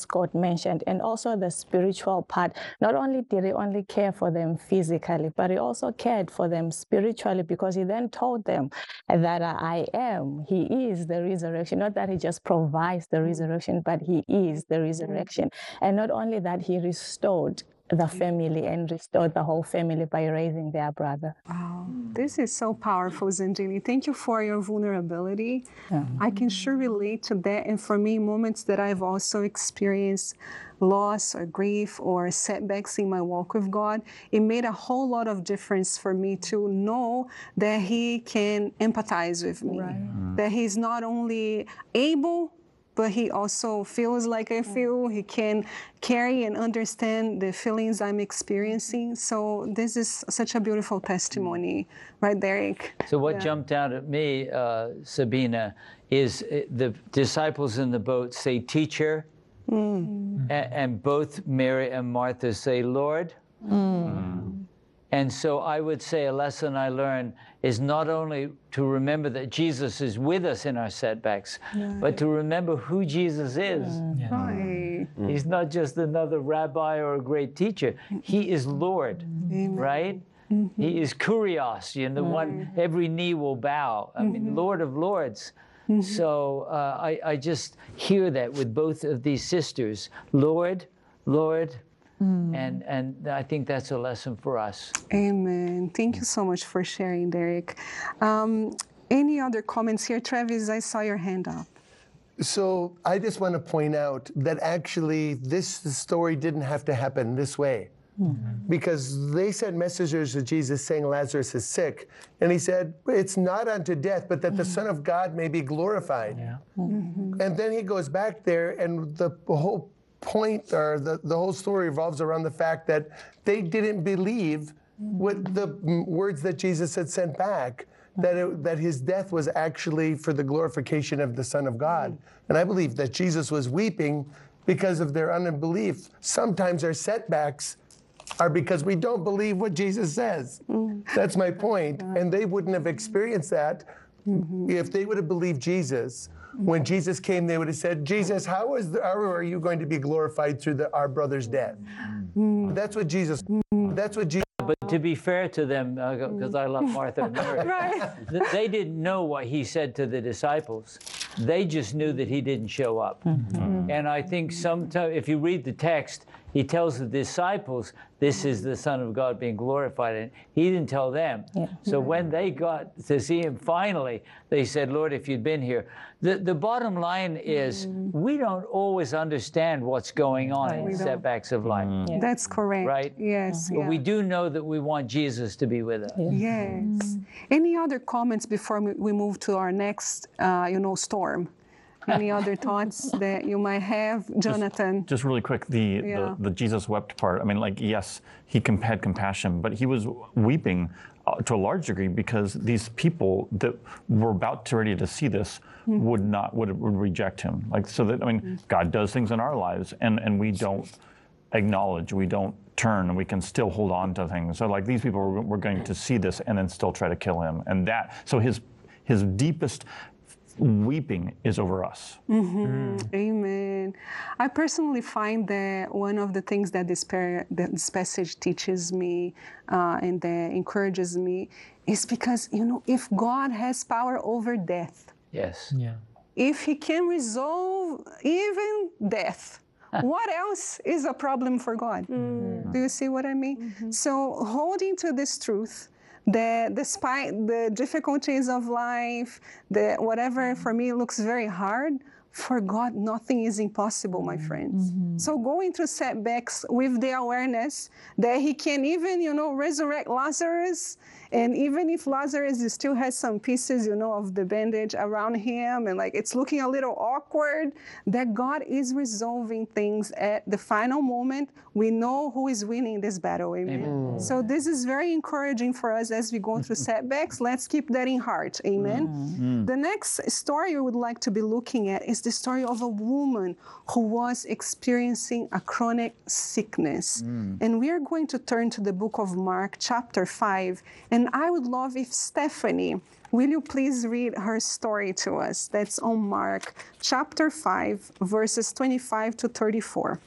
Scott mentioned, and also the spiritual part. Not only did he only care for them physically, but he also cared for them spiritually, because he then told them that he is the resurrection. Not that he just provides the resurrection, but he is the resurrection. And not only that, he restored the family and restored the whole family by raising their brother. Wow, this is so powerful, Zandini. Thank you for your vulnerability. I can sure relate to that. And for me, moments that I've also experienced loss or grief or setbacks in my walk with God, it made a whole lot of difference for me to know that He can empathize with me, that He's not only able, but He also feels like I feel. He can carry and understand the feelings I'm experiencing. So this is such a beautiful testimony, right, Derek? So what jumped out at me, Sabina, is the disciples in the boat say, "Teacher," and both Mary and Martha say, "Lord." And so I would say a lesson I learned is not only to remember that Jesus is with us in our setbacks, but to remember who Jesus is. He's not just another rabbi or a great teacher. He is Lord, right? He is Kurios, the one every knee will bow. I mean, Lord of Lords. So I just hear that with both of these sisters, Lord, Lord. And I think that's a lesson for us. Amen. Thank you so much for sharing, Derek. Any other comments here? Travis, I saw your hand up. So I just want to point out that actually this story didn't have to happen this way. Because they sent messengers to Jesus saying Lazarus is sick. And he said, it's not unto death, but that the Son of God may be glorified. And then he goes back there, and the whole point, or the whole story revolves around the fact that they didn't believe what the words that Jesus had sent back, that his death was actually for the glorification of the Son of God. And I believe that Jesus was weeping because of their unbelief. Sometimes our setbacks are because we don't believe what Jesus says. That's my point. And they wouldn't have experienced that if they would have believed Jesus. When Jesus came, they would have said, Jesus, how are you going to be glorified through our brother's death? That's what Jesus. But to be fair to them, because I love Martha and Mary, they didn't know what he said to the disciples. They just knew that he didn't show up. And I think sometimes, if you read the text, he tells the disciples, this is the Son of God being glorified. And he didn't tell them. So when they got to see him finally, they said, Lord, if you'd been here. The bottom line is, we don't always understand what's going on in setbacks of life. That's correct. Right? Yes. But we do know that we want Jesus to be with us. Yes. Any other comments before we move to our next, storm? Any other thoughts that you might have, Jonathan? Just really quick, the Jesus wept part. I mean, yes, he had compassion, but he was weeping to a large degree because these people that were ready to see this would reject him. God does things in our lives, and we don't acknowledge, we don't turn, and we can still hold on to things. So these people were going to see this and then still try to kill him, so his deepest weeping is over us. Amen. I personally find that one of the things that this passage teaches me and that encourages me is because, if God has power over death, if he can resolve even death, what else is a problem for God? Do you see what I mean? So holding to this truth, that despite the difficulties of life, whatever for me looks very hard, for God, nothing is impossible, my friends. So going through setbacks with the awareness that he can even, resurrect Lazarus. And even if Lazarus still has some pieces, of the bandage around him, and it's looking a little awkward, that God is resolving things at the final moment. We know who is winning this battle, amen? So this is very encouraging for us as we go through setbacks. Let's keep that in heart, amen? The next story we would like to be looking at is the story of a woman who was experiencing a chronic sickness. And we are going to turn to the book of Mark, chapter 5, and And I would love if Stephanie, will you please read her story to us? That's on Mark chapter 5, verses 25 to 34.